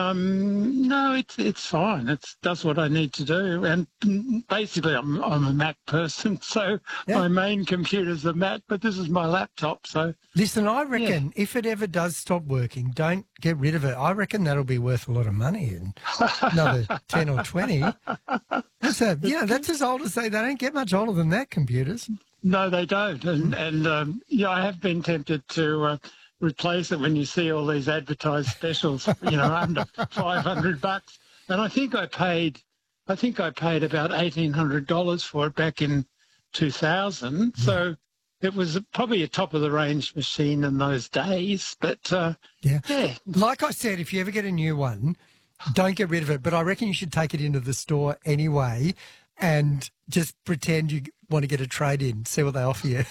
No, it's fine. It does what I need to do, and basically, I'm a Mac person, so Yeah. my main computer's a Mac, but this is my laptop. So Listen, I reckon if it ever does stop working, don't get rid of it. I reckon that'll be worth a lot of money in another 10 or 20. That's as old as they don't get much older than that, computers. no, they don't, and I have been tempted to replace it when you see all these advertised specials, under $500, and I think I paid about $1,800 for it back in 2000. So it was probably a top of the range machine in those days. But yeah, like I said, if you ever get a new one, don't get rid of it. But I reckon you should take it into the store anyway and just pretend you want to get a trade-in, see what they offer you.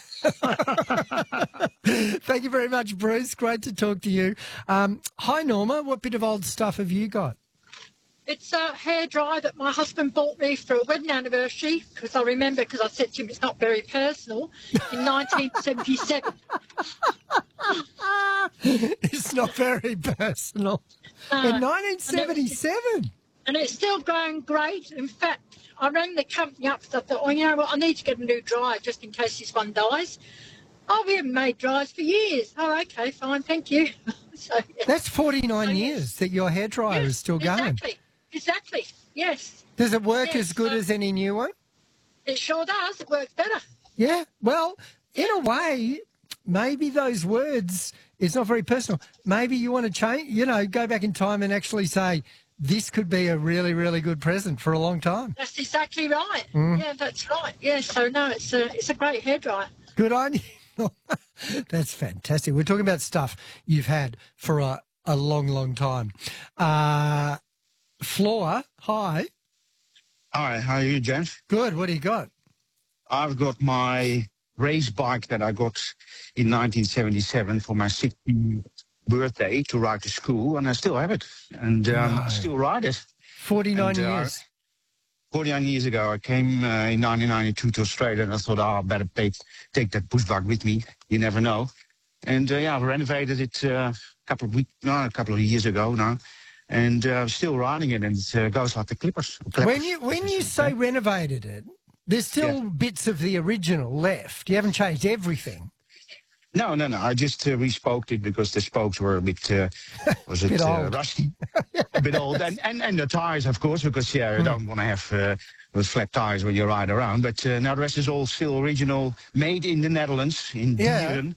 Thank you very much, Bruce. Great to talk to you. Hi, Norma. What bit of old stuff have you got? It's a hairdryer that my husband bought me for a wedding anniversary, because I said to him it's not very personal, in 1977. It's not very personal. In 1977? And it's still going great. In fact, I rang the company up because I thought, you know what, I need to get a new dryer just in case this one dies. Oh, we haven't made dryers for years. Oh, okay, fine, thank you. That's 49 years that your hairdryer is still going. Exactly, yes. Does it work as good as any new one? It sure does. It works better. Yeah, well, in a way, maybe those words, it's not very personal. Maybe you want to change, go back in time and actually say, this could be a really, really good present for a long time. That's exactly right. Yeah, that's right. Yeah, so no, it's a great hairdryer. Good on you. That's fantastic. We're talking about stuff you've had for a long, long time. Floor, hi. Hi, how are you, James? Good. What do you got? I've got my race bike that I got in 1977 for my 60th birthday to ride to school, and I still have it, and I still ride it. 49 years. 49 years ago, I came in 1992 to Australia, and I thought, I better take that push bike with me. You never know. And I've renovated it a couple of years ago now, and still riding it, and it goes like the clippers. When you say renovated it, there's still bits of the original left. You haven't changed everything. No. I just respoked it because the spokes were a bit, rusty, a bit old, and the tires, of course, because you don't want to have those flat tires when you ride around. But now the rest is all still original, made in the Netherlands, in Dieren.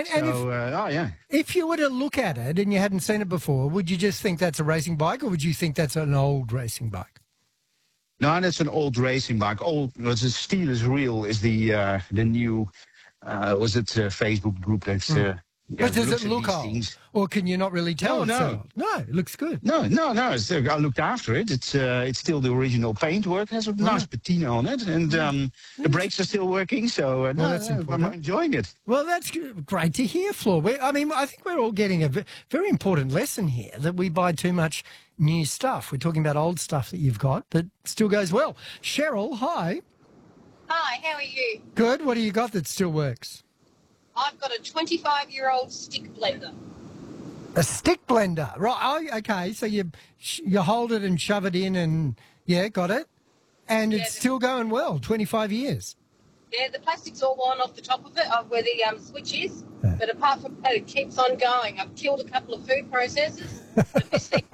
If you were to look at it and you hadn't seen it before, would you just think that's a racing bike, or would you think that's an old racing bike? No, that's an old racing bike. The steel is real is the new. Facebook group that's... but does it look old? Things. Or can you not really tell? No. No, it looks good. No. I looked after it. It's still the original paintwork. It has a nice patina on it. And the brakes are still working, so that's important. I'm enjoying it. Well, that's great to hear, Floor. I think we're all getting a very important lesson here, that we buy too much new stuff. We're talking about old stuff that you've got that still goes well. Cheryl, hi. Hi, how are you? Good. What do you got that still works? I've got a 25-year-old stick blender. A stick blender, right? Oh, okay. So you hold it and shove it in, and got it. And it's still going well. 25 years. Yeah, the plastic's all worn off the top of it, where the switch is. Yeah. But apart from that, it keeps on going. I've killed a couple of food processors. But this thing...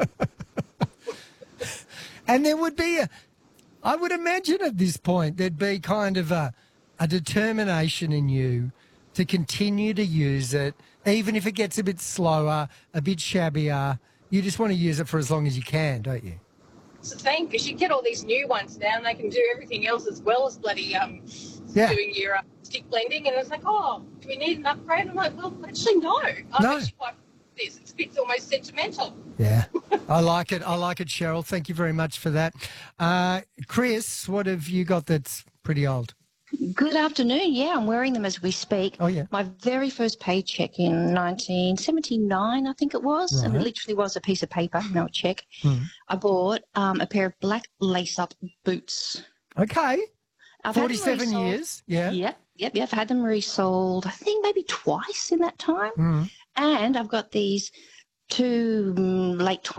And there would be I would imagine at this point there'd be kind of a determination in you to continue to use it, even if it gets a bit slower, a bit shabbier. You just want to use it for as long as you can, don't you? It's the thing, because you get all these new ones now, and they can do everything else as well as bloody doing your stick blending. And it's like, do we need an upgrade? I'm like, well, actually, no. I'm actually quite this. It's a bit almost sentimental. Yeah, I like it. I like it, Cheryl. Thank you very much for that. Chris, what have you got that's pretty old? Good afternoon. Yeah, I'm wearing them as we speak. Oh, yeah. My very first paycheck in 1979, I think it was, and it literally was a piece of paper, no a check. I bought a pair of black lace-up boots. Okay. I've 47 years. Yeah. Yep. I've had them resold, I think maybe twice in that time. And I've got these two late